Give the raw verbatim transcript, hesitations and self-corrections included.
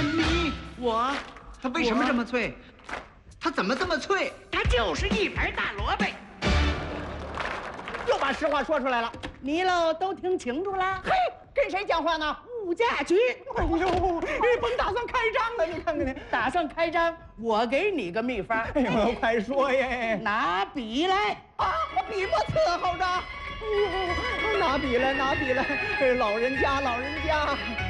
你我， 他为什么这么脆？他怎么这么脆？ 它就是一盘大萝卜。 又把实话说出来了。 你喽都听清楚了？ 嘿，跟谁讲话呢？ 物价局。 哎呦，日本打算开张了，你看看你。 打算开张，我给你个秘方。 哎呦，快说耶！ 拿笔来啊，笔墨伺候着。哎呦，拿笔来，拿笔来。老人家，老人家。